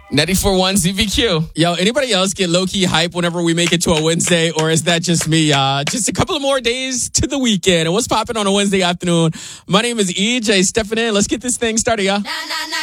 94.1 CBQ. Yo, anybody else get low-key hype whenever we make it to a Wednesday, or is that just me? Just a couple of more days to the weekend. And what's popping on a Wednesday afternoon? My name is EJ Stefanin. Let's get this thing started, y'all.